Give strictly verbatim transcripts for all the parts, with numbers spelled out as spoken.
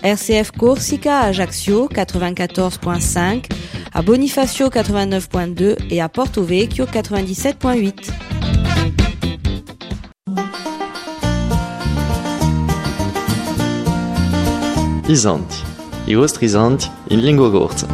R C F Corsica à Ajaccio quatre-vingt-quatorze virgule cinq, à Bonifacio quatre-vingt-neuf virgule deux et à Porto Vecchio quatre-vingt-dix-sept virgule huit. Isanti, i vostri isanti in lingua corsa.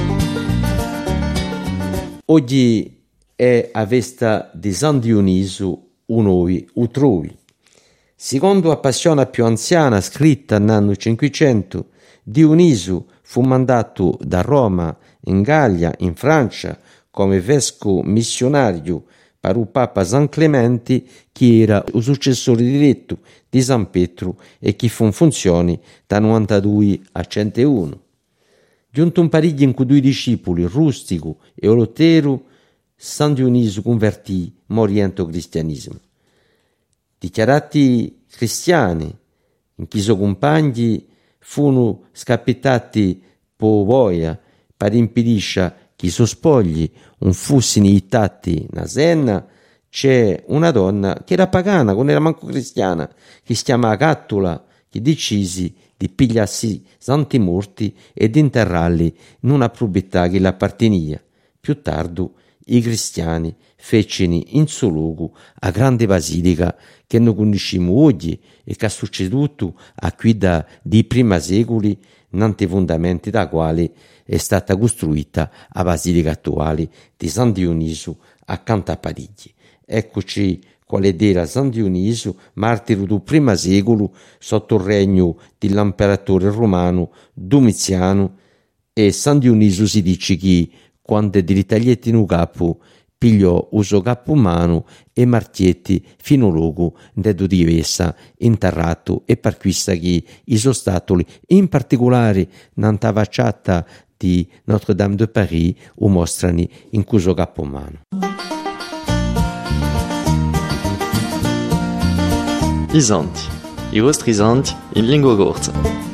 Oggi è a festa di San Dioniso unoi utrovi. Secondo la passione più anziana scritta nell'anno cinquecento, Dioniso fu mandato da Roma in Gallia, in Francia, come vescovo missionario per il Papa San Clemente, che era il successore diretto di San Pietro e che fu in funzione da novantadue a centouno. Giunto un pariglio in cui due discepoli, Rustico e Olotero, San Dioniso convertì moriento cristianesimo. Dichiarati cristiani, in chi suoi compagni furono scappati per voia per impedire che i suoi spogli non fossero ittati na senna. C'è una donna che era pagana, non era manco cristiana, che si chiamava Cattula, che decisi di pigliarsi santi morti e di interrarli in una proprietà che le appartenia. Più tardi i cristiani fecero in suo luogo a grande basilica che noi conosciamo oggi e che è succeduto a guida dei primi secoli, nante fondamenti da quale è stata costruita la basilica attuale di San Dioniso accanto a Parigi. Eccoci quale era San Dioniso, martire del primo secolo sotto il regno dell'imperatore romano Domiziano, e San Dioniso si dice che quando gli taglietti in capo pigliò uso capo umano e martietti fino luogo dedo di essa interrato, e per questa che i sostatoli, in particolare nella facciata di Notre-Dame de Paris, o mostrano in cuso capo umano. Isanti, i vostri isanti in lingua corsa.